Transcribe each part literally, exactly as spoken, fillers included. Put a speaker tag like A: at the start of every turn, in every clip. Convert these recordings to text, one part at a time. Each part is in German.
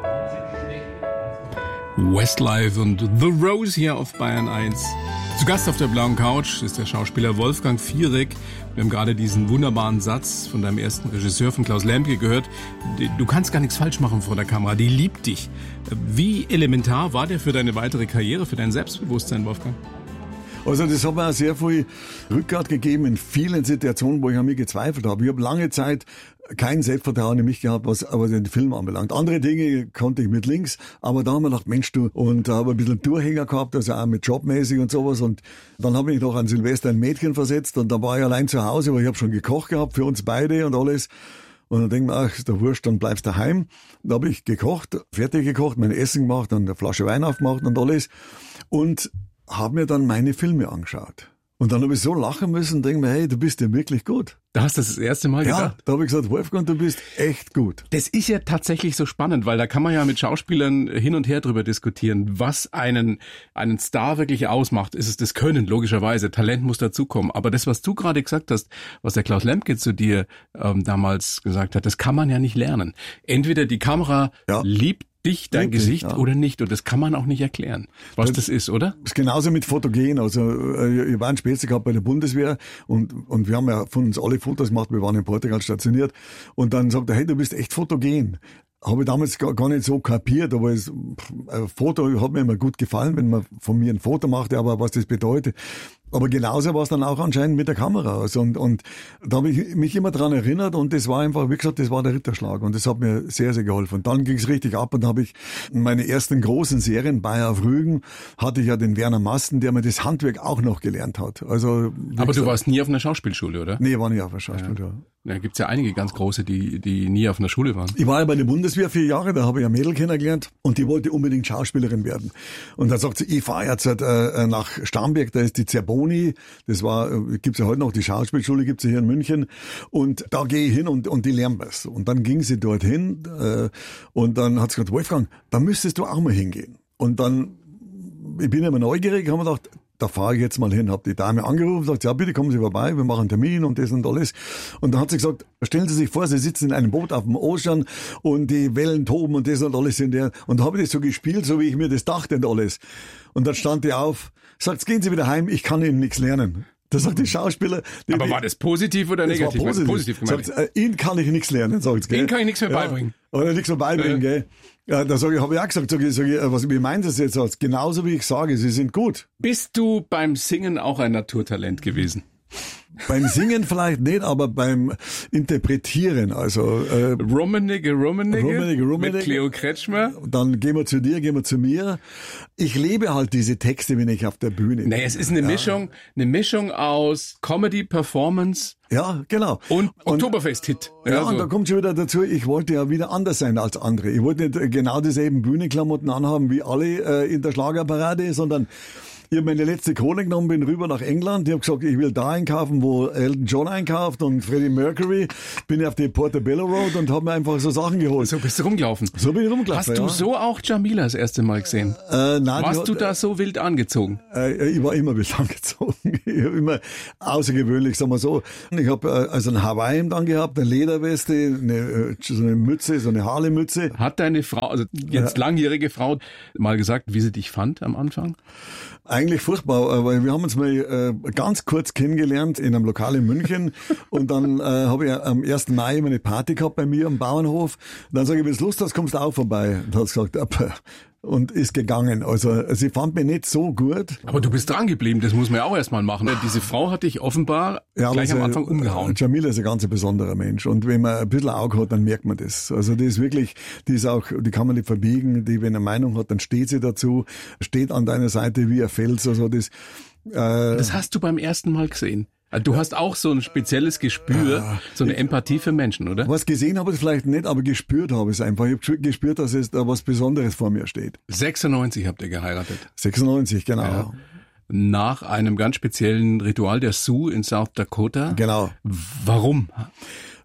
A: Westlife und The Rose hier auf Bayern eins. Zu Gast auf der blauen Couch ist der Schauspieler Wolfgang Fierek. Wir haben gerade diesen wunderbaren Satz von deinem ersten Regisseur, von Klaus Lemke, gehört. Du kannst gar nichts falsch machen vor der Kamera, die liebt dich. Wie elementar war der für deine weitere Karriere, für dein Selbstbewusstsein, Wolfgang?
B: Also das hat mir auch sehr viel Rückgrat gegeben in vielen Situationen, wo ich an mir gezweifelt habe. Ich habe lange Zeit kein Selbstvertrauen in mich gehabt, was aber den Film anbelangt. Andere Dinge konnte ich mit links, aber da haben wir gedacht, Mensch du, und da habe ich ein bisschen Durchhänger gehabt, also auch mit jobmäßig und sowas, und dann habe ich noch an Silvester ein Mädchen versetzt und da war ich allein zu Hause, aber ich habe schon gekocht gehabt für uns beide und alles. Und dann denke ich mir, ach, ist der Wurscht, dann bleibst du daheim. Da habe ich gekocht, fertig gekocht, mein Essen gemacht und eine Flasche Wein aufgemacht und alles. Und habe mir dann meine Filme angeschaut. Und dann habe ich so lachen müssen und denke mir, hey, du bist ja wirklich gut.
A: Da hast du das, das erste Mal gedacht?
B: Ja, da habe ich gesagt, Wolfgang, du bist echt gut.
A: Das ist ja tatsächlich so spannend, weil da kann man ja mit Schauspielern hin und her drüber diskutieren, was einen einen Star wirklich ausmacht. Ist es das Können, logischerweise. Talent muss dazukommen. Aber das, was du gerade gesagt hast, was der Klaus Lemke zu dir ähm, damals gesagt hat, das kann man ja nicht lernen. Entweder die Kamera ja. liebt dich, dein Wirklich, Gesicht ja. oder nicht. Und das kann man auch nicht erklären, was das, das ist, oder?
B: Das ist genauso mit Fotogen. Also ich war ein Spätzle gehabt bei der Bundeswehr und und wir haben ja von uns alle Fotos gemacht. Wir waren in Portugal stationiert. Und dann sagt er, hey, du bist echt fotogen. Habe ich damals gar, gar nicht so kapiert, aber es, ein Foto hat mir immer gut gefallen, wenn man von mir ein Foto machte, aber was das bedeutet. Aber genauso war es dann auch anscheinend mit der Kamera. Also und, und da habe ich mich immer dran erinnert und das war einfach, wie gesagt, das war der Ritterschlag und das hat mir sehr, sehr geholfen. Und dann ging es richtig ab und habe ich meine ersten großen Serien, Bayer auf Rügen, hatte ich ja den Werner Masten, der mir das Handwerk auch noch gelernt hat. Also
A: Aber gesagt, du warst nie auf einer Schauspielschule, oder?
B: Nee, ich war nie auf einer Schauspielschule.
A: Ja. Da gibt's ja einige ganz große, die die nie auf einer Schule waren.
B: Ich war ja bei der Bundeswehr vier Jahre, da habe ich ein Mädel kennengelernt und die wollte unbedingt Schauspielerin werden. Und dann sagt sie, ich fahre jetzt äh, nach Starnberg, da ist die Zerboni, das war, äh, gibt's ja heute noch, die Schauspielschule gibt's ja hier in München und da gehe ich hin und und die lernen was. Und dann ging sie dorthin äh, und dann hat sie gesagt, Wolfgang, da müsstest du auch mal hingehen. Und dann, ich bin immer neugierig, haben wir gedacht, da fahre ich jetzt mal hin, habe die Dame angerufen, sagt, ja bitte kommen Sie vorbei, wir machen einen Termin und das und alles. Und dann hat sie gesagt, stellen Sie sich vor, Sie sitzen in einem Boot auf dem Ozean und die Wellen toben und das und alles in der. Und da habe ich das so gespielt, so wie ich mir das dachte und alles. Und dann stand die auf, sagt, gehen Sie wieder heim, ich kann Ihnen nichts lernen. Da sagt die Schauspieler... Die,
A: Aber war das positiv oder
B: das
A: negativ?
B: War positiv.
A: positiv gemeint.
B: Sagt, äh, Ihnen kann ich nichts lernen, sagt sie.
A: Ihnen kann ich nichts mehr beibringen.
B: Ja, oder nichts mehr beibringen, ja. Gell. Ja, da sage ich, habe ich auch gesagt, sag ich, sag ich, was, wie meinen Sie das jetzt? Genauso wie ich sage, Sie sind gut.
A: Bist du beim Singen auch ein Naturtalent gewesen?
B: Beim Singen vielleicht nicht, aber beim Interpretieren, also äh,
A: Rummenigge, Rummenigge,
B: Rummenigge, Rummenigge
A: mit Cleo Kretschmer.
B: Dann gehen wir zu dir, gehen wir zu mir. Ich lebe halt diese Texte, wenn ich auf der Bühne bin.
A: Nee, es ist eine
B: ja.
A: Mischung, eine Mischung aus Comedy, Performance.
B: Ja, genau.
A: Und Oktoberfest-Hit.
B: Ja,
A: ja
B: und
A: so.
B: da kommt schon wieder dazu, ich wollte ja wieder anders sein als andere. Ich wollte nicht genau dieselben Bühnenklamotten anhaben wie alle äh, in der Schlagerparade, sondern ich habe meine letzte Kohle genommen, bin rüber nach England. Ich habe gesagt, ich will da einkaufen, wo Elton John einkauft und Freddie Mercury. Bin auf die Portobello Road und habe mir einfach so Sachen geholt.
A: So bist du rumgelaufen?
B: So bin ich rumgelaufen,
A: Hast
B: ja.
A: du so auch Jamila das erste Mal gesehen?
B: Äh, nein,
A: Warst
B: hat,
A: du da so wild angezogen?
B: Äh, ich war immer wild angezogen. Ich habe immer außergewöhnlich, sagen wir so. Ich habe äh, also ein Hawaii-Hemd angehabt, eine Lederweste, eine, so eine Mütze, so eine Harley-Mütze.
A: Hat deine Frau, also jetzt ja. langjährige Frau, mal gesagt, wie sie dich fand am Anfang?
B: Eigentlich furchtbar, weil wir haben uns mal äh, ganz kurz kennengelernt in einem Lokal in München und dann äh, habe ich am ersten Mai immer eine Party gehabt bei mir am Bauernhof. Und dann sage ich, wenn du Lust hast, kommst du auch vorbei. Und hat gesagt, Appa. Und ist gegangen. Also sie fand mich nicht so gut.
A: Aber du bist dran geblieben, das muss man ja auch erstmal machen. Diese Frau hat dich offenbar ja, gleich am Anfang umgehauen.
B: Jamila ist ein ganz besonderer Mensch. Und wenn man ein bisschen Auge hat, dann merkt man das. Also die ist wirklich, die ist auch, die kann man nicht verbiegen. Die, wenn eine Meinung hat, dann steht sie dazu, steht an deiner Seite wie ein Fels. Also das,
A: äh, das hast du beim ersten Mal gesehen. Du hast auch so ein spezielles Gespür, ja, so eine Empathie für Menschen, oder?
B: Was gesehen habe ich vielleicht nicht, aber gespürt habe ich es einfach. Ich habe gespürt, dass es da was Besonderes vor mir steht.
A: sechsundneunzig habt ihr geheiratet.
B: sechsundneunzig, genau.
A: Ja. Nach einem ganz speziellen Ritual der Sioux in South Dakota.
B: Genau.
A: Warum?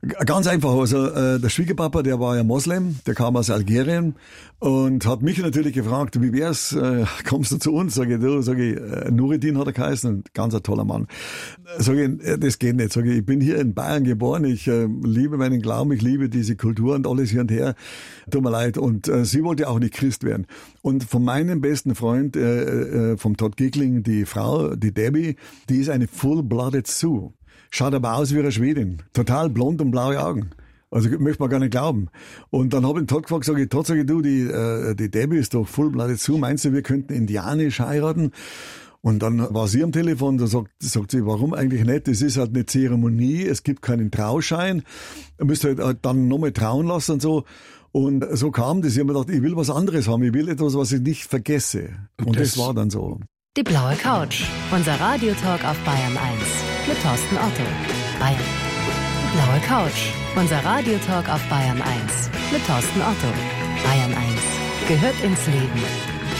B: Ganz einfach, also äh, der Schwiegerpapa, der war ja Moslem, der kam aus Algerien und hat mich natürlich gefragt, wie wär's, äh, kommst du zu uns? Sag ich, du, sag ich, äh, Nureddin hat er geheißen, ganz ein toller Mann. Sag ich, äh, das geht nicht, sag ich, ich bin hier in Bayern geboren, ich äh, liebe meinen Glauben, ich liebe diese Kultur und alles hier und her, tut mir leid. Und äh, sie wollte auch nicht Christ werden. Und von meinem besten Freund, äh, äh, vom Todd Gickling, die Frau, die Debbie, die ist eine Full-Blooded Sioux. Schaut aber aus wie eine Schwedin. Total blond und blaue Augen. Also möchte man gar nicht glauben. Und dann habe ich den Todd gefragt, sage ich, Todd, sage ich, du, die, äh, die Debbie ist doch Full-Blooded Sioux. Meinst du, wir könnten indianisch heiraten? Und dann war sie am Telefon, da sagt, sagt sie, warum eigentlich nicht? Das ist halt eine Zeremonie, es gibt keinen Trauschein. Du müsst halt dann nochmal trauen lassen und so. Und so kam das. Ich habe mir gedacht, ich will was anderes haben. Ich will etwas, was ich nicht vergesse. Und das, das war dann so.
C: Die blaue Couch. Unser Radiotalk auf Bayern eins. Mit Thorsten Otto. Bayern. Die blaue Couch. Unser Radiotalk auf Bayern eins. Mit Thorsten Otto. Bayern eins. Gehört ins Leben.